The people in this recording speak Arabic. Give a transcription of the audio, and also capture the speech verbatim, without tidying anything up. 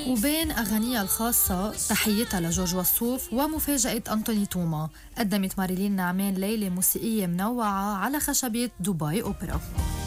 وبين أغانيها الخاصة تحيتها لجورج وسوف ومفاجأة أنتوني توما، قدمت ماريلين نعمان ليلة موسيقية منوعة على خشبية دبي أوبرا.